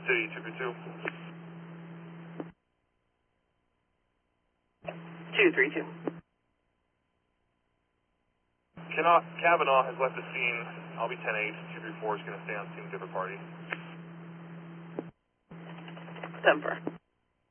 City 232. 232. Kavanaugh has left the scene. I'll be 10-8. 234 is going to stay on scene with the other party. 10-4.